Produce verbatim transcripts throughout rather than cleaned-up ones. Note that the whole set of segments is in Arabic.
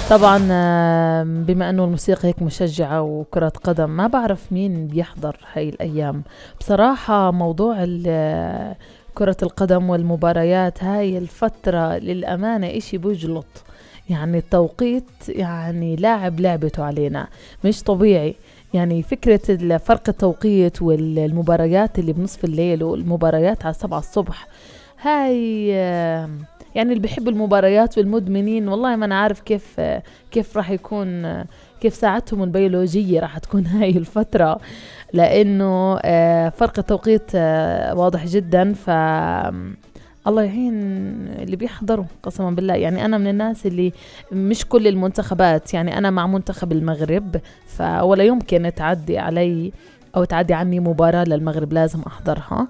طبعا آه، بما أنه الموسيقى هيك مشجعة وكرة قدم، ما بعرف مين بيحضر هاي الأيام بصراحة. موضوع ال- آه، كرة القدم والمباريات هاي الفترة للأمانة إشي بجلط. يعني التوقيت يعني لاعب لعبته علينا، مش طبيعي. يعني فكرة ال- فرق التوقيت والمباريات اللي بنصف الليل والمباريات على السبعة الصبح، هاي آه، يعني اللي بيحب المباريات والمدمنين والله ما أنا عارف كيف آه، كيف راح يكون آه، كيف ساعتهم البيولوجية راح تكون هاي الفترة. لأنه آه، فرق التوقيت آه، واضح جدا. ف الله يعين اللي بيحضروا قسما بالله. يعني أنا من الناس اللي مش كل المنتخبات، يعني أنا مع منتخب المغرب، فولا يمكن تعدي علي أو تعدي عني مباراة للمغرب لازم أحضرها.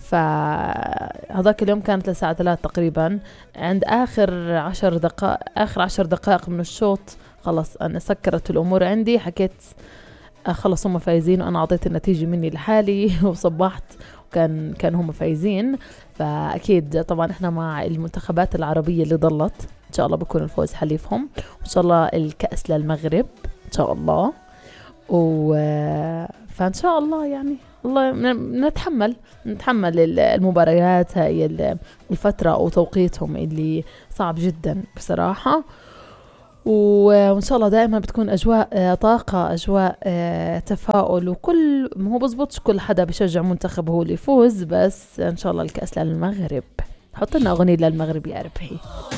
فهذاك اليوم كانت لساعة ثلاث تقريبا، عند آخر عشر دقائق آخر عشر دقائق من الشوط خلص أنا سكرت الأمور عندي، حكيت آه خلص هم فايزين، وأنا أعطيت النتيجة مني لحالي وصبحت، وكان كان هم فايزين. فأكيد طبعا إحنا مع المنتخبات العربية اللي ضلت، إن شاء الله بكون الفوز حليفهم، وإن شاء الله الكأس للمغرب إن شاء الله. و فإن شاء الله يعني الله ن- نتحمل نتحمل ال- المباريات هاي ال- الفترة أو توقيتهم اللي صعب جدا بصراحة. و- وإن شاء الله دائما بتكون أجواء آه، طاقة، أجواء آه، تفاؤل، وكل ما هو بزبطش كل حدا بشجع منتخب هو اللي يفوز، بس إن شاء الله الكأس للمغرب. حط لنا أغنية للمغرب يا ربحي.